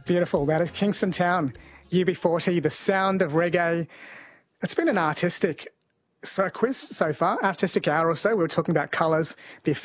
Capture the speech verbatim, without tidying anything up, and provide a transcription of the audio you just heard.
Beautiful. That is Kingston Town, U B forty, The Sound of Reggae. It's been an artistic so quiz so far, artistic hour or so. We were talking about colours, the